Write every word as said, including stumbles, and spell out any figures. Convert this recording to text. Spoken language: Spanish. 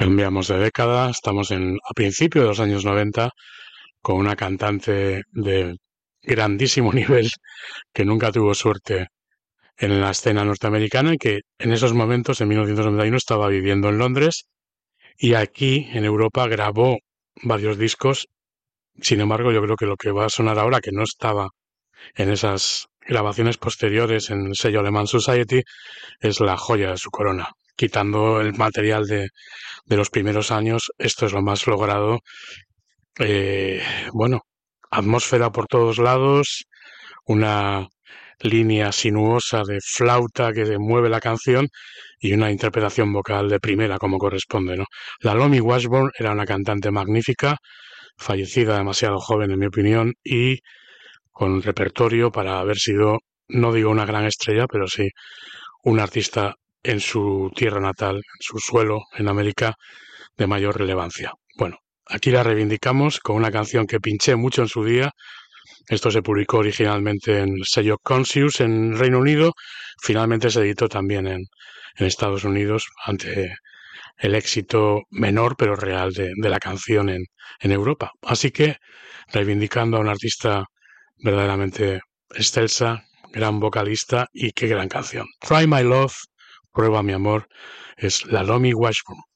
Cambiamos de década, estamos en, a principios de los años noventa con una cantante de grandísimo nivel que nunca tuvo suerte en la escena norteamericana y que en esos momentos, en mil novecientos noventa y uno, estaba viviendo en Londres y aquí en Europa grabó varios discos. Sin embargo, yo creo que lo que va a sonar ahora, que no estaba en esas grabaciones posteriores en el sello Alemán Society, es la joya de su corona. Quitando el material de, de los primeros años, esto es lo más logrado. Eh, bueno, atmósfera por todos lados, una línea sinuosa de flauta que mueve la canción y una interpretación vocal de primera como corresponde, ¿no? La Lomi Washburn era una cantante magnífica, fallecida demasiado joven en mi opinión y con repertorio para haber sido, no digo una gran estrella, pero sí un artista en su tierra natal, en su suelo, en América, de mayor relevancia. Bueno, aquí la reivindicamos con una canción que pinché mucho en su día. Esto se publicó originalmente en el sello Conscious en Reino Unido, finalmente se editó también en, en Estados Unidos ante el éxito menor pero real de, de la canción en, en Europa. Así que, reivindicando a una artista verdaderamente excelsa, gran vocalista y qué gran canción. Try My Love, Prueba mi amor, es la Lomi Washburn.